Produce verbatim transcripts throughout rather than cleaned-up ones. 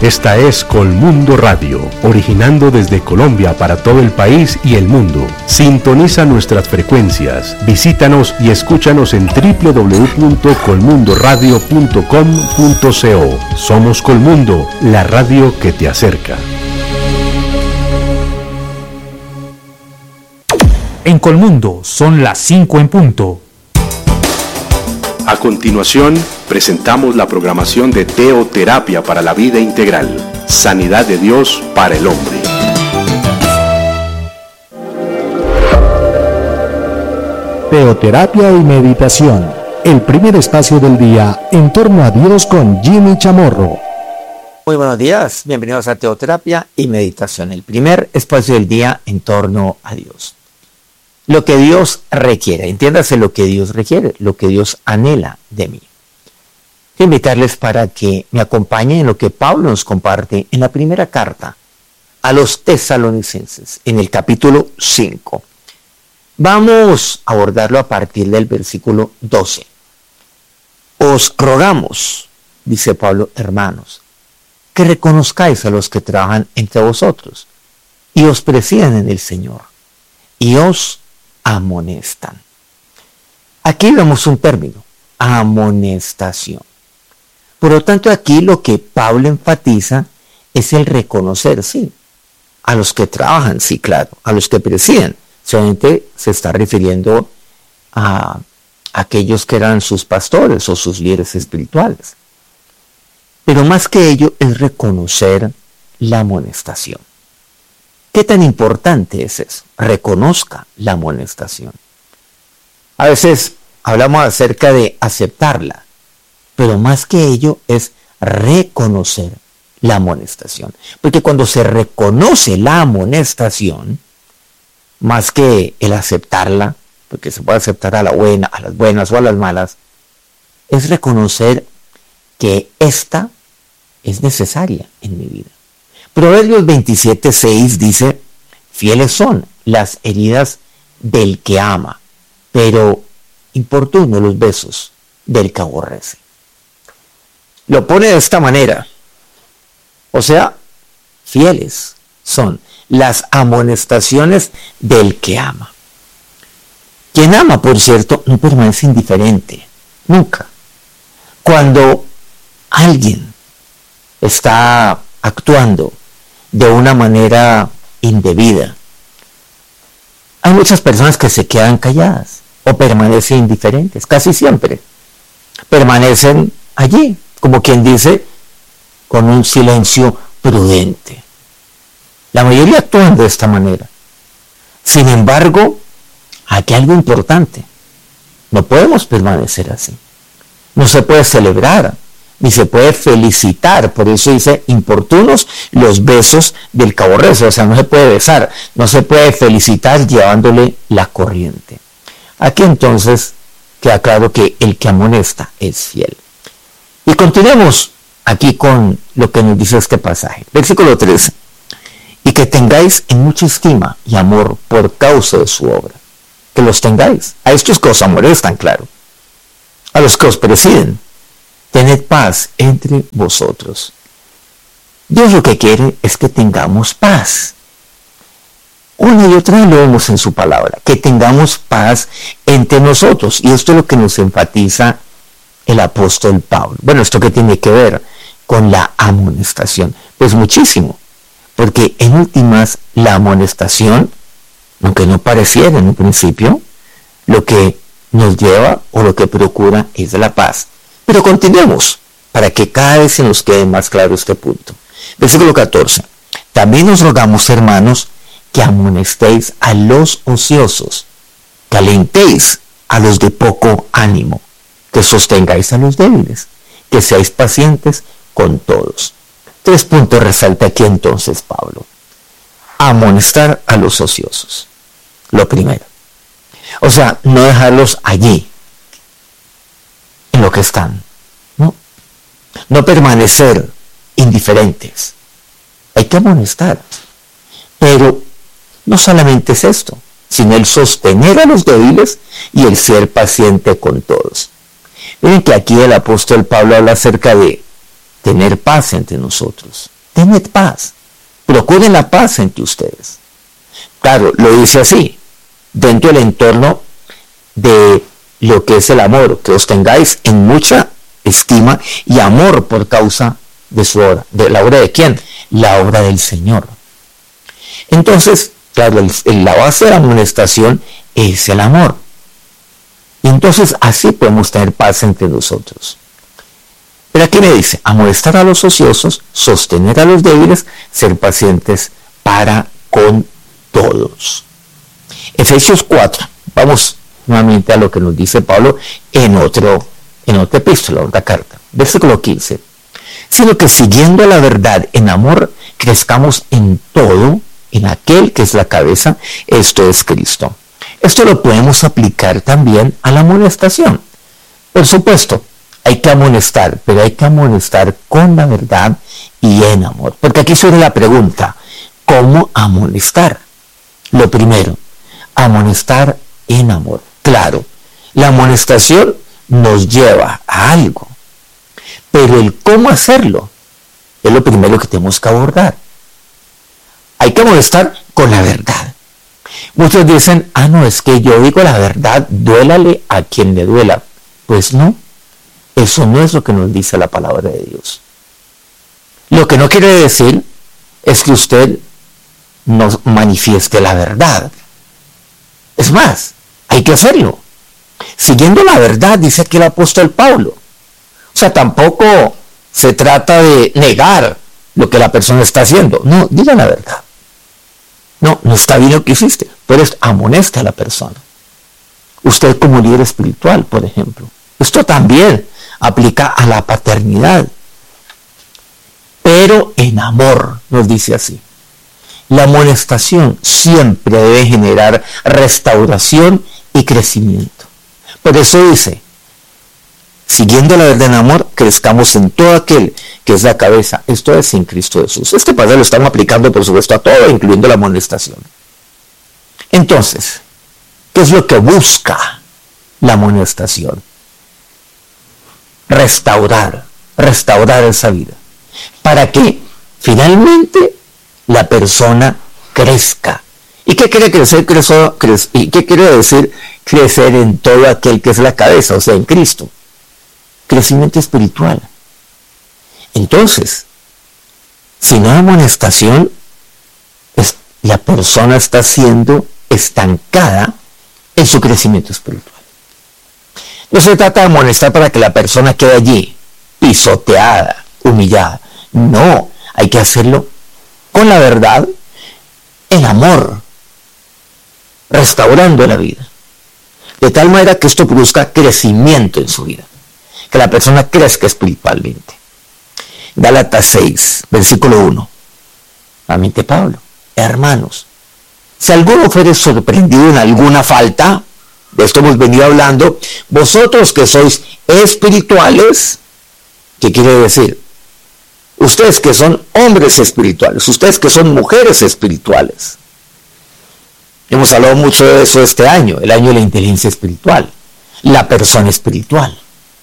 Esta es Colmundo Radio, originando desde Colombia para todo el país y el mundo. Sintoniza nuestras frecuencias, visítanos y escúchanos en doble u doble u doble u punto colmundo radio punto com punto co. Somos Colmundo, la radio que te acerca. En Colmundo son las cinco en punto. A continuación, presentamos la programación de Teoterapia para la Vida Integral. Sanidad de Dios para el hombre. Teoterapia y meditación. El primer espacio del día en torno a Dios con Jimmy Chamorro. Muy buenos días, bienvenidos a Teoterapia y meditación. El primer espacio del día en torno a Dios. Lo que Dios requiere, entiéndase lo que Dios requiere, lo que Dios anhela de mí. Quiero invitarles para que me acompañen en lo que Pablo nos comparte en la primera carta a los tesalonicenses, en el capítulo cinco. Vamos a abordarlo a partir del versículo doce. Os rogamos, dice Pablo, hermanos, que reconozcáis a los que trabajan entre vosotros y os presidan en el Señor y os amonestan. Aquí vemos un término, amonestación. Por lo tanto, aquí lo que Pablo enfatiza es el reconocer, sí, a los que trabajan, sí, claro, a los que presiden. Solamente se está refiriendo a aquellos que eran sus pastores o sus líderes espirituales. Pero más que ello es reconocer la amonestación. ¿Qué tan importante es eso? Reconozca la amonestación. A veces hablamos acerca de aceptarla, pero más que ello es reconocer la amonestación. Porque cuando se reconoce la amonestación, más que el aceptarla, porque se puede aceptar a la buena, a las buenas o a las malas, es reconocer que esta es necesaria en mi vida. Proverbios veintisiete seis dice, fieles son las heridas del que ama, pero importuno los besos del que aborrece. Lo pone de esta manera, o sea, fieles son las amonestaciones del que ama. Quien ama, por cierto, no permanece indiferente, nunca. Cuando alguien está actuando de una manera indebida, hay muchas personas que se quedan calladas o permanecen indiferentes, casi siempre. Permanecen allí, como quien dice, con un silencio prudente. La mayoría actúan de esta manera. Sin embargo, aquí hay algo importante. No podemos permanecer así. No se puede celebrar, ni se puede felicitar. Por eso dice, importunos los besos del que aborrece. O sea, no se puede besar, no se puede felicitar llevándole la corriente. Aquí entonces queda claro que el que amonesta es fiel. Y continuemos aquí con lo que nos dice este pasaje. Versículo trece. Y que tengáis en mucha estima y amor por causa de su obra. Que los tengáis. A estos que os amonestan, claro. A los que os presiden. Tened paz entre vosotros. Dios lo que quiere es que tengamos paz. Una y otra vez lo vemos en su palabra. Que tengamos paz entre nosotros. Y esto es lo que nos enfatiza el apóstol Pablo. Bueno, ¿esto qué tiene que ver con la amonestación? Pues muchísimo. Porque en últimas, la amonestación, aunque no pareciera en un principio, lo que nos lleva o lo que procura es la paz. Pero continuemos, para que cada vez se nos quede más claro este punto. Versículo catorce. También os rogamos, hermanos, que amonestéis a los ociosos, que alentéis a los de poco ánimo, que sostengáis a los débiles, que seáis pacientes con todos. Tres puntos resalta aquí entonces Pablo. Amonestar a los ociosos. Lo primero. O sea, no dejarlos allí, en lo que están. No, no permanecer indiferentes. Hay que amonestar. Pero no solamente es esto, sino el sostener a los débiles y el ser paciente con todos. Miren que aquí el apóstol Pablo habla acerca de tener paz entre nosotros. Tened paz. Procuren la paz entre ustedes. Claro, lo dice así, dentro del entorno de lo que es el amor, que os tengáis en mucha estima y amor por causa de su obra. ¿De la obra de quién? La obra del Señor. Entonces, claro, el, la base de la amonestación es el amor. Y entonces así podemos tener paz entre nosotros. Pero aquí me dice, amonestar a los ociosos, sostener a los débiles, ser pacientes para con todos. Efesios cuatro, vamos nuevamente a lo que nos dice Pablo en otro, en otra epístola, otra carta, versículo quince. Sino que siguiendo la verdad en amor, crezcamos en todo, en aquel que es la cabeza, esto es Cristo. Esto lo podemos aplicar también a la amonestación. Por supuesto, hay que amonestar, pero hay que amonestar con la verdad y en amor. Porque aquí surge la pregunta, ¿cómo amonestar? Lo primero, amonestar en amor. Claro, la amonestación nos lleva a algo, pero el cómo hacerlo es lo primero que tenemos que abordar. Hay que amonestar con la verdad. Muchos dicen, ah, no, es que yo digo la verdad, duélale a quien le duela. Pues no, eso no es lo que nos dice la palabra de Dios. Lo que no quiere decir es que usted nos manifieste la verdad. Es más, hay que hacerlo. Siguiendo la verdad, dice aquí el apóstol Pablo. O sea, tampoco se trata de negar lo que la persona está haciendo. No, diga la verdad. No, no está bien lo que hiciste, pero es amonesta a la persona. Usted como líder espiritual, por ejemplo. Esto también aplica a la paternidad. Pero en amor, nos dice así. La amonestación siempre debe generar restauración y crecimiento. Por eso dice, siguiendo la verdad en amor, crezcamos en todo aquel que es la cabeza. Esto es en Cristo Jesús. Este pasaje lo estamos aplicando, por supuesto, a todo, incluyendo la amonestación. Entonces, ¿qué es lo que busca la amonestación? Restaurar, restaurar esa vida. Para que finalmente la persona crezca. ¿Y qué quiere crecer? Crecer, crecer ¿Y qué quiere decir crecer en todo aquel que es la cabeza? O sea, en Cristo. Crecimiento espiritual. Entonces, si no hay amonestación, es, la persona está siendo estancada en su crecimiento espiritual. No se trata de amonestar para que la persona quede allí, pisoteada, humillada. No, hay que hacerlo con la verdad, en amor, restaurando la vida. De tal manera que esto produzca crecimiento en su vida. Que la persona crezca espiritualmente. Gálatas seis, versículo uno. Nuevamente Pablo. Hermanos, si alguno fuere sorprendido en alguna falta, de esto hemos venido hablando, vosotros que sois espirituales, ¿qué quiere decir? Ustedes que son hombres espirituales, ustedes que son mujeres espirituales. Hemos hablado mucho de eso este año, el año de la inteligencia espiritual, la persona espiritual.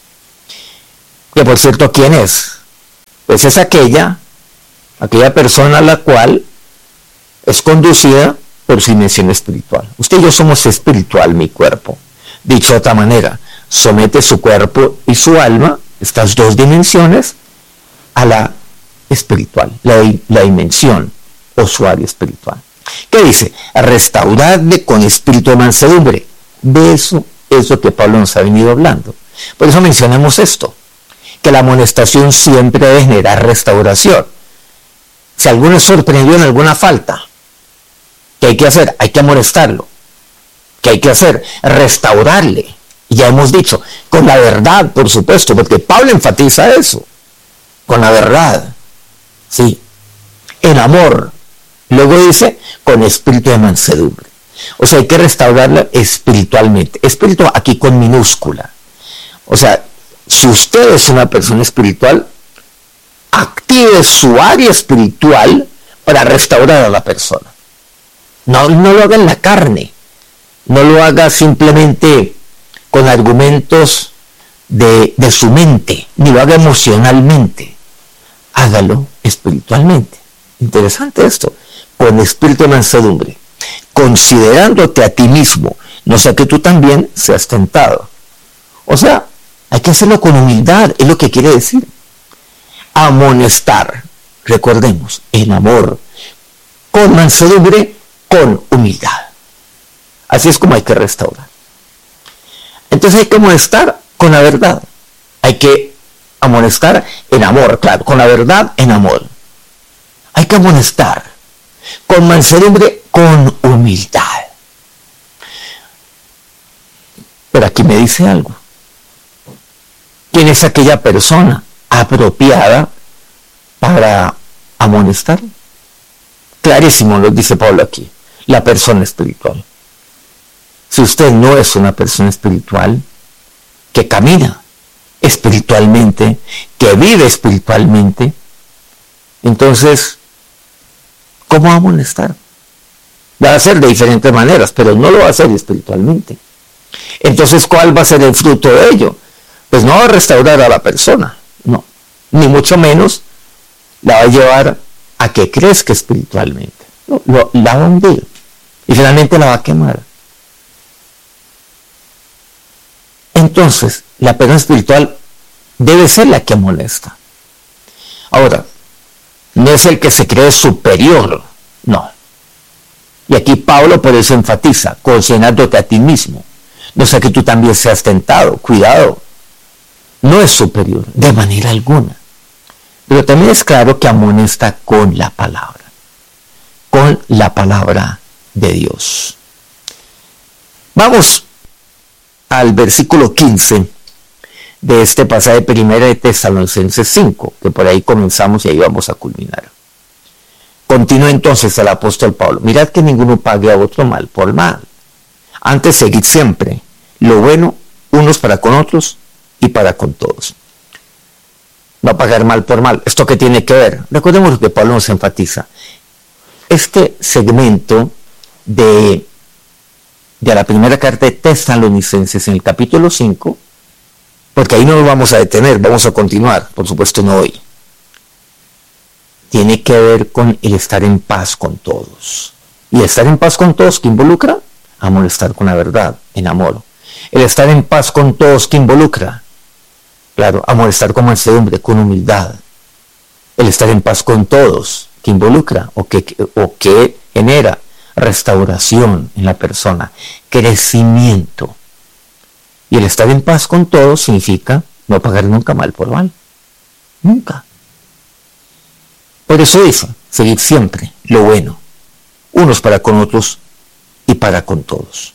Que por cierto, ¿quién es? Pues es aquella, aquella persona a la cual es conducida por su dimensión espiritual. Usted y yo somos espiritual, mi cuerpo. Dicho de otra manera, somete su cuerpo y su alma, estas dos dimensiones, a la espiritual, la, la dimensión o su área espiritual. ¿Qué dice? Restauradle con espíritu de mansedumbre. De eso es lo que Pablo nos ha venido hablando. Por eso mencionamos esto, que la amonestación siempre debe generar restauración. Si alguno es sorprendido en alguna falta, ¿qué hay que hacer? Hay que amonestarlo. ¿Qué hay que hacer? Restaurarle. Y ya hemos dicho, con la verdad, por supuesto, porque Pablo enfatiza eso. Con la verdad. Sí. En amor. Luego dice, con espíritu de mansedumbre. O sea, hay que restaurarla espiritualmente. Espíritu aquí con minúscula. O sea, si usted es una persona espiritual, active su área espiritual para restaurar a la persona. No, no lo haga en la carne. No lo haga simplemente con argumentos de, de su mente, ni lo haga emocionalmente. ayúdalo espiritualmente. Interesante esto. Con espíritu de mansedumbre, considerándote a ti mismo, no sea que tú también seas tentado. O sea, hay que hacerlo con humildad, es lo que quiere decir. Amonestar, recordemos, en amor, con mansedumbre, con humildad. Así es como hay que restaurar. Entonces hay que amonestar con la verdad. Hay que amonestar en amor, claro, con la verdad en amor. Hay que amonestar con mansedumbre, con humildad. Pero aquí me dice algo. ¿Quién es aquella persona apropiada para amonestar? Clarísimo lo dice Pablo aquí. La persona espiritual. Si usted no es una persona espiritual, que camina espiritualmente, que vive espiritualmente, entonces, ¿cómo amonestar? Va a ser de diferentes maneras, pero no lo va a hacer espiritualmente. Entonces, ¿cuál va a ser el fruto de ello? Pues no va a restaurar a la persona, no, ni mucho menos la va a llevar a que crezca espiritualmente. No, lo, la va a hundir y finalmente la va a quemar. Entonces, la persona espiritual debe ser la que amonesta. Ahora, no es el que se cree superior, no. Y aquí Pablo por eso enfatiza, considerándote a ti mismo. No sea que tú también seas tentado, cuidado. No es superior, de manera alguna. Pero también es claro que amonesta con la palabra. Con la palabra de Dios. Vamos al versículo quince de este pasaje de Primera de Tesalonicenses cinco, que por ahí comenzamos y ahí vamos a culminar. Continúa entonces el apóstol Pablo. Mirad que ninguno pague a otro mal por mal. Antes seguid siempre lo bueno unos para con otros y para con todos. No pagar mal por mal. ¿Esto qué tiene que ver? Recordemos lo que Pablo nos enfatiza. Este segmento de, de la primera carta de Tesalonicenses en el capítulo cinco, porque ahí no nos vamos a detener, vamos a continuar, por supuesto no hoy. Tiene que ver con el estar en paz con todos. Y estar en paz con todos, ¿qué involucra? Amonestar con la verdad, en amor. El estar en paz con todos, ¿qué involucra? Claro, amonestar con mansedumbre, con humildad. El estar en paz con todos, ¿qué involucra? O que, o que genera restauración en la persona, crecimiento. Y el estar en paz con todos significa no pagar nunca mal por mal. Nunca. Por eso dice, seguir siempre lo bueno, unos para con otros y para con todos.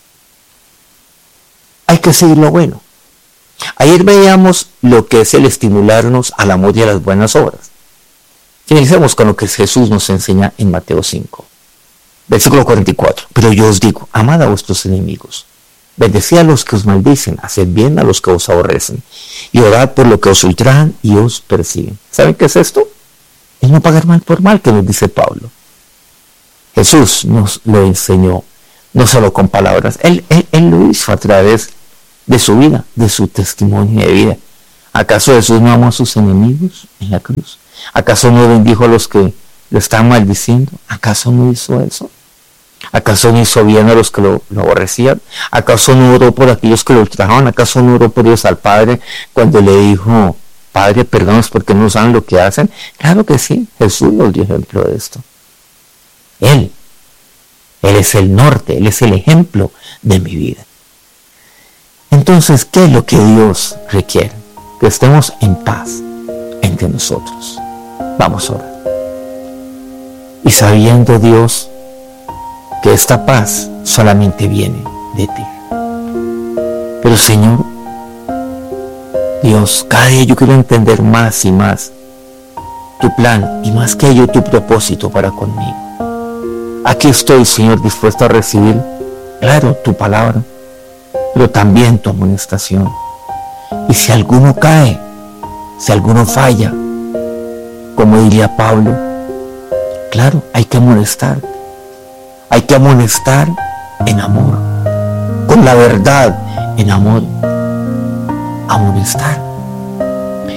Hay que seguir lo bueno. Ayer veíamos lo que es el estimularnos al amor y a las buenas obras. Finalicemos con lo que Jesús nos enseña en Mateo cinco, versículo cuarenta y cuatro. Pero yo os digo, amad a vuestros enemigos, bendecid a los que os maldicen, haced bien a los que os aborrecen, y orad por lo que os ultrajan y os persiguen. ¿Saben qué es esto? Es no pagar mal por mal, que nos dice Pablo. Jesús nos lo enseñó, no solo con palabras, él, él, él lo hizo a través de su vida, de su testimonio de vida. ¿Acaso Jesús no amó a sus enemigos en la cruz? ¿Acaso no bendijo a los que lo estaban maldiciendo? ¿Acaso no hizo eso? ¿Acaso no hizo bien a los que lo, lo aborrecían? ¿Acaso no oró por aquellos que lo ultrajaban? ¿Acaso no oró por ellos al Padre cuando le dijo, Padre, perdónanos porque no saben lo que hacen? Claro que sí, Jesús nos dio ejemplo de esto. Él, Él es el norte, Él es el ejemplo de mi vida. Entonces, ¿qué es lo que Dios requiere? Que estemos en paz entre nosotros. Vamos a orar. Y sabiendo, Dios, que esta paz solamente viene de ti. Pero, Señor, Dios, cada día yo quiero entender más y más tu plan y más que ello tu propósito para conmigo. Aquí estoy, Señor, dispuesto a recibir, claro, tu palabra, pero también tu amonestación. Y si alguno cae, si alguno falla, como diría Pablo, claro, hay que amonestar. Hay que amonestar en amor, con la verdad en amor. Amonestar.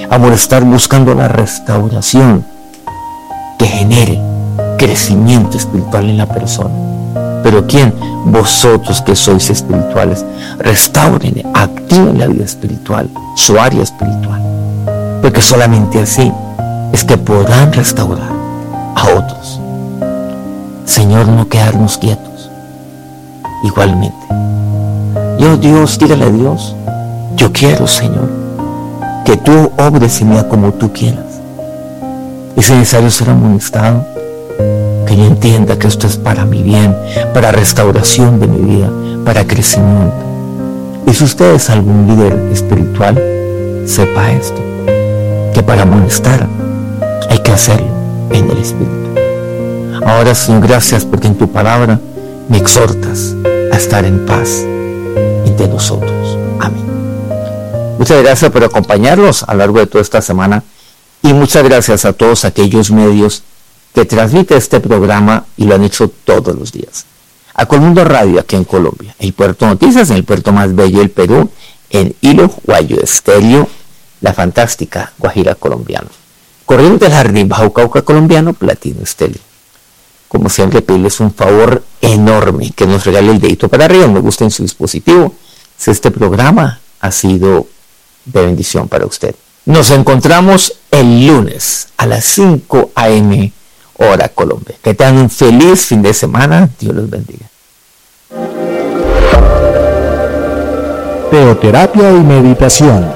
amonestar buscando la restauración que genere crecimiento espiritual en la persona. Pero ¿quién? Vosotros que sois espirituales, restauren, activen la vida espiritual, su área espiritual, porque solamente así es que podrán restaurar a otros. Señor, no quedarnos quietos. Igualmente, yo, Dios, dígale a Dios, yo quiero, Señor, que tú obres en mí como tú quieras. Y si es necesario ser amonestado, que yo entienda que esto es para mi bien, para restauración de mi vida, para crecimiento. Y si usted es algún líder espiritual, sepa esto, que para amonestar hay que hacerlo en el Espíritu. Ahora, Señor, gracias porque en tu palabra me exhortas a estar en paz entre nosotros. Amén. Muchas gracias por acompañarnos a lo largo de toda esta semana y muchas gracias a todos aquellos medios que transmiten este programa y lo han hecho todos los días. A Colmundo Radio aquí en Colombia, el Puerto Noticias en el puerto más bello del Perú, en Hilo, Guayo Estéreo, la fantástica Guajira colombiana. Corriente del Jardín, Bajo Cauca colombiano, Platino Estéreo. Como siempre, pedirles un favor enorme, que nos regale el dedito para arriba, me gusta en su dispositivo, si este programa ha sido de bendición para usted. Nos encontramos el lunes a las cinco a eme hora Colombia. Que tengan un feliz fin de semana. Dios los bendiga. Teoterapia y meditación.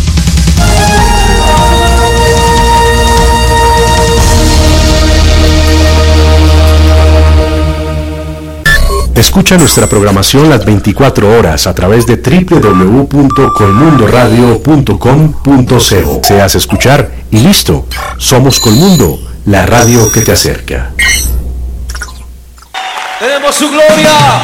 Escucha nuestra programación las veinticuatro horas a través de doble u doble u doble u punto colmundo radio punto com punto co. Seas escuchar y listo. Somos Colmundo, la radio que te acerca. ¡Tenemos su gloria!